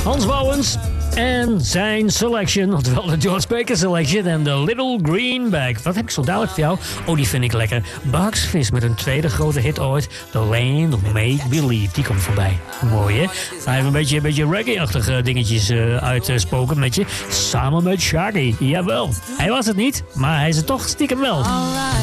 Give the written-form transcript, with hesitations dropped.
Hans Bouwens en zijn selection, oftewel de George Baker selection en The Little Green Bag. Wat heb ik zo dadelijk voor jou? Oh, die vind ik lekker. Bugs Fizz met een tweede grote hit ooit, The Land of Make Believe. Die komt voorbij. Mooi, hè? Hij heeft een beetje reggae-achtige dingetjes uitspoken met je. Samen met Shaggy. Jawel. Hij was het niet, maar hij is het toch stiekem wel.